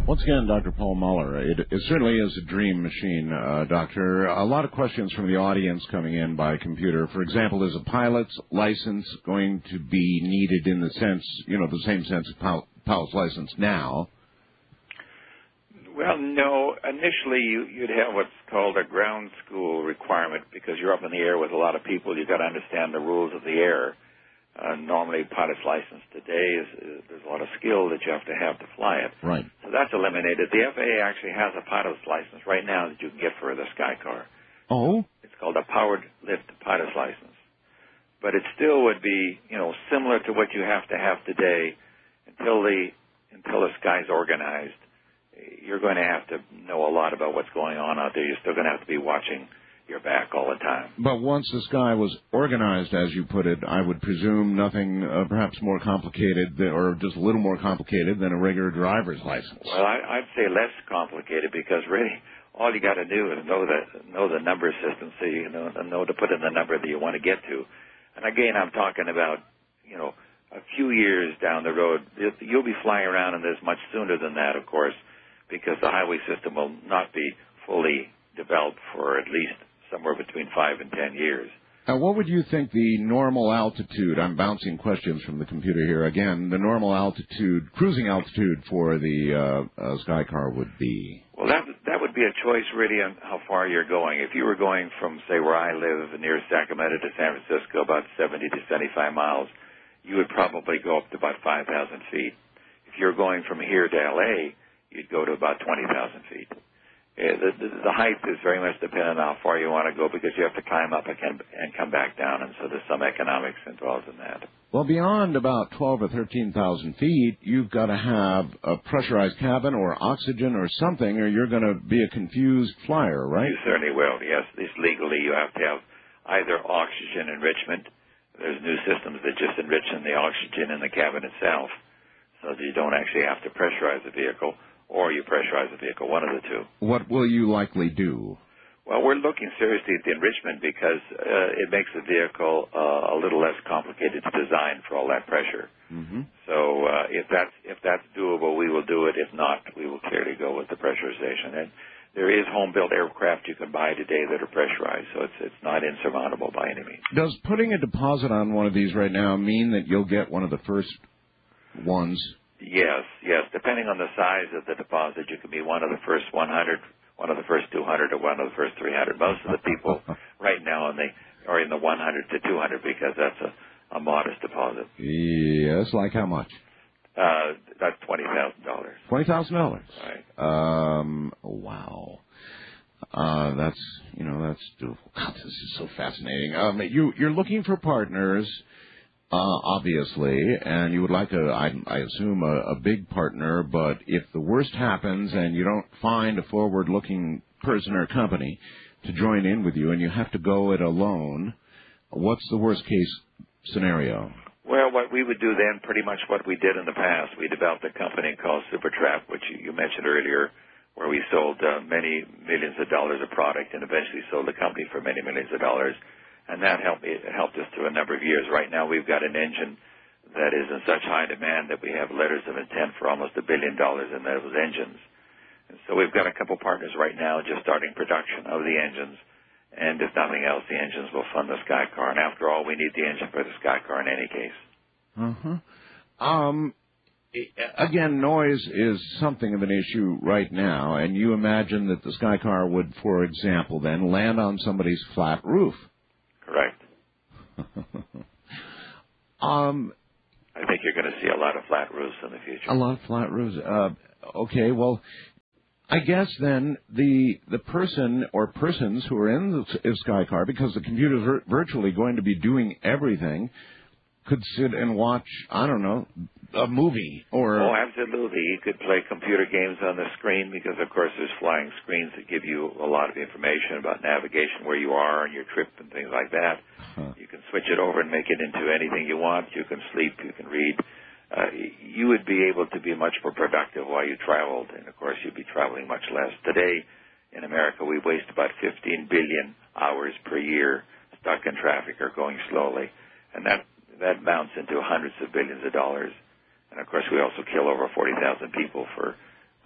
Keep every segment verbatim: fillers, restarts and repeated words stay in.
Once again, Doctor Paul Muller. It, it certainly is a dream machine, uh, Doctor. A lot of questions from the audience coming in by computer. For example, is a pilot's license going to be needed in the sense, you know, the same sense of pil- pilot's license now? Well, no. Initially, you, you'd have what's called a ground school requirement because you're up in the air with a lot of people. You've got to understand the rules of the air. Uh, normally, pilot's license today is, is there's a lot of skill that you have to have to fly it. Right. So that's eliminated. The F A A actually has a pilot's license right now that you can get for the Skycar. Oh. It's called a powered lift pilot's license. But it still would be, you know, similar to what you have to have today until the until the sky's organized. You're going to have to know a lot about what's going on out there. You're still going to have to be watching your back all the time. But once the sky was organized, as you put it, I would presume nothing uh, perhaps more complicated th- or just a little more complicated than a regular driver's license. Well, I, I'd say less complicated because really all you got to do is know the know the number system so you know, know to put in the number that you want to get to. And again, I'm talking about, you know, a few years down the road. You'll be flying around in this much sooner than that, of course, because the highway system will not be fully developed for at least somewhere between five and ten years. Now, what would you think the normal altitude, I'm bouncing questions from the computer here again, the normal altitude, cruising altitude for the uh, uh, Skycar would be? Well, that that would be a choice really on how far you're going. If you were going from, say, where I live near Sacramento to San Francisco, about seventy to seventy-five miles, you would probably go up to about five thousand feet. If you're going from here to L A, you'd go to about twenty thousand feet. Uh, the, the, the height is very much dependent on how far you want to go because you have to climb up and, can, and come back down, and so there's some economics involved in that. Well, beyond about twelve or thirteen thousand feet, you've got to have a pressurized cabin or oxygen or something, or you're going to be a confused flyer, right? You certainly will, yes. This legally, you have to have either oxygen enrichment. There's new systems that just enrich in the oxygen in the cabin itself so that you don't actually have to pressurize the vehicle, or you pressurize the vehicle, one of the two. What will you likely do? Well, we're looking seriously at the enrichment because uh, it makes the vehicle uh, a little less complicated to design for all that pressure. Mm-hmm. So uh, if that's if that's doable, we will do it. If not, we will clearly go with the pressurization. And there is home-built aircraft you can buy today that are pressurized, so it's it's not insurmountable by any means. Does putting a deposit on one of these right now mean that you'll get one of the first ones? Yes, yes. Depending on the size of the deposit, you can be one of the first one hundred, one of the first two hundred, or one of the first three hundred. Most of the people right now and they are in the one hundred to two hundred because that's a, a modest deposit. Yes, like how much? Uh, that's twenty thousand dollars. twenty thousand dollars. Right. Um. Wow. Uh, that's you know that's doable. God, this is so fascinating. Um, you you're looking for partners. Uh, obviously, and you would like a, I, I assume, a, a big partner, but if the worst happens and you don't find a forward-looking person or company to join in with you and you have to go it alone, what's the worst-case scenario? Well, what we would do then, pretty much what we did in the past, we developed a company called Supertrap, which you, you mentioned earlier, where we sold uh, many millions of dollars of product and eventually sold the company for many millions of dollars. And that helped me, it helped us through a number of years. Right now we've got an engine that is in such high demand that we have letters of intent for almost a billion dollars in those engines. And so we've got a couple partners right now just starting production of the engines. And if nothing else, the engines will fund the Skycar. And after all, we need the engine for the Skycar in any case. Uh-huh. Um, again, noise is something of an issue right now. And you imagine that the Skycar would, for example, then land on somebody's flat roof. Correct. um, I think you're going to see a lot of flat roofs in the future. A lot of flat roofs. Uh, okay, well, I guess then the the person or persons who are in the Skycar, because the computer is vir- virtually going to be doing everything, could sit and watch, I don't know, a movie or... Oh, absolutely. You could play computer games on the screen because, of course, there's flying screens that give you a lot of information about navigation, where you are and your trip and things like that. Huh. You can switch it over and make it into anything you want. You can sleep. You can read. Uh, you would be able to be much more productive while you traveled, and, of course, you'd be traveling much less. Today, in America, we waste about fifteen billion hours per year stuck in traffic or going slowly, and that that amounts into hundreds of billions of dollars. And, of course, we also kill over forty thousand people for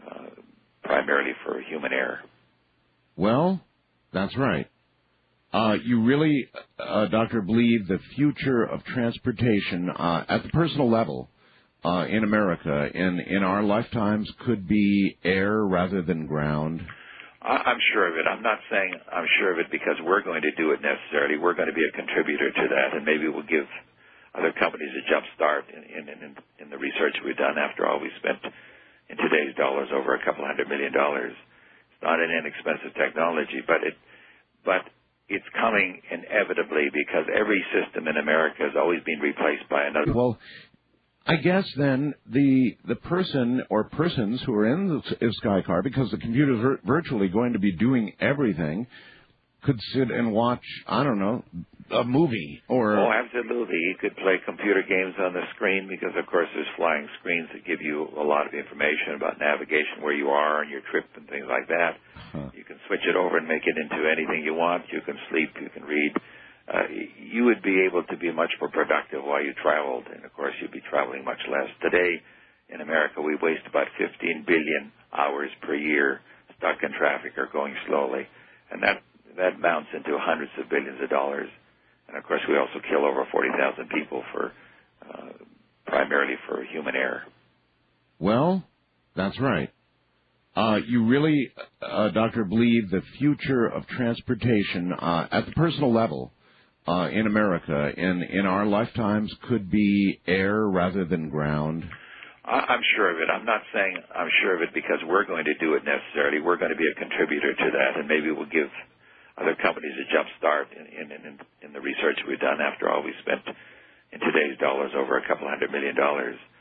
uh, primarily for human error. Well, that's right. Uh, you really, uh, Doctor, believe the future of transportation uh, at the personal level uh, in America in, in our lifetimes could be air rather than ground? I- I'm sure of it. I'm not saying I'm sure of it because we're going to do it necessarily. We're going to be a contributor to that, and maybe we'll give other companies a jump start in, in, in, in the research we've done. After all, we spent in today's dollars over a couple hundred million dollars. It's not an inexpensive technology, but it, but it's coming inevitably because every system in America has always been replaced by another. Well, I guess then the the person or persons who are in the Sky Car, because the computer is vir- virtually going to be doing everything, could sit and watch, I don't know, a movie or... Oh, absolutely. You could play computer games on the screen because, of course, there's flying screens that give you a lot of information about navigation, where you are and your trip and things like that. Huh. You can switch it over and make it into anything you want. You can sleep. You can read. Uh, you would be able to be much more productive while you traveled, and, of course, you'd be traveling much less. Today, in America, we waste about fifteen billion hours per year stuck in traffic or going slowly, and that that amounts into hundreds of billions of dollars. And, of course, we also kill over forty thousand people for uh, primarily for human error. Well, that's right. Uh, you really, uh, Doctor, believe the future of transportation uh, at the personal level uh, in America in, in our lifetimes could be air rather than ground? I'm sure of it. I'm not saying I'm sure of it because we're going to do it necessarily. We're going to be a contributor to that, and maybe we'll give other companies a jump start in, in, in, in the research we've done. After all, we spent in today's dollars over a couple hundred million dollars.